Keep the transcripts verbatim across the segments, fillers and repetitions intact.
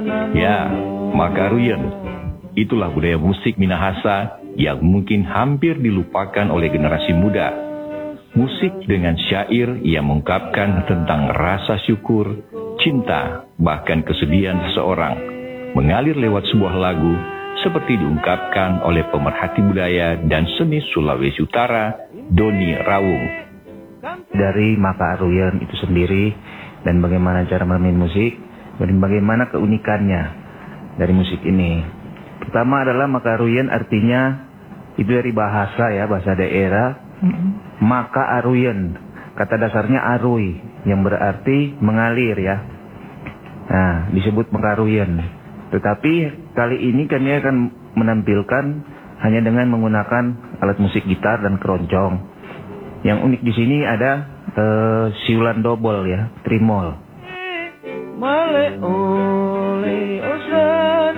Ya, Makaruyen. Itulah budaya musik Minahasa yang mungkin hampir dilupakan oleh generasi muda. Musik dengan syair yang mengungkapkan tentang rasa syukur, cinta, bahkan kesedihan seseorang, mengalir lewat sebuah lagu seperti diungkapkan oleh pemerhati budaya dan seni Sulawesi Utara, Doni Rawung. Dari Makaruyen itu sendiri dan bagaimana cara bermain musik dan bagaimana keunikannya dari musik ini. Pertama adalah Makaruyen artinya itu dari bahasa ya, bahasa daerah. Mm-hmm. Makaruyen, kata dasarnya arui yang berarti mengalir ya. Nah, disebut Makaruyen. Tetapi kali ini kami akan menampilkan hanya dengan menggunakan alat musik gitar dan keroncong. Yang unik di sini ada uh, siulan dobol ya, trimol. Male ole osan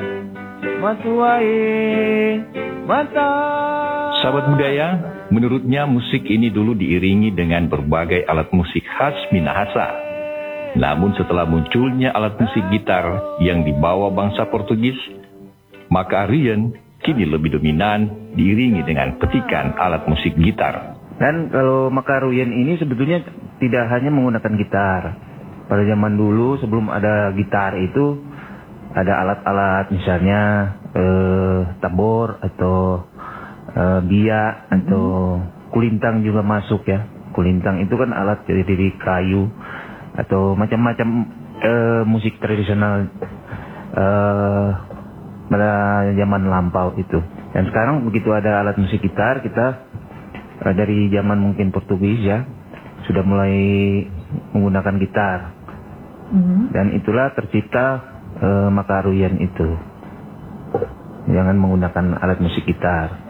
matuai mata. Sahabat budaya, menurutnya musik ini dulu diiringi dengan berbagai alat musik khas Minahasa. Namun setelah munculnya alat musik gitar yang dibawa bangsa Portugis, Makaruyen kini lebih dominan diiringi dengan petikan alat musik gitar. Dan kalau Makaruyen ini sebetulnya tidak hanya menggunakan gitar. Pada zaman dulu sebelum ada gitar itu ada alat-alat misalnya eh, tabor atau eh, biak atau kulintang juga masuk ya. Kulintang itu kan alat dari, dari kayu atau macam-macam eh, musik tradisional eh, pada zaman lampau itu. Dan sekarang begitu ada alat musik gitar, kita eh, dari zaman mungkin Portugis ya sudah mulai menggunakan gitar. Mm-hmm. Dan itulah tercipta uh, Makaruyen itu. Jangan menggunakan alat musik gitar.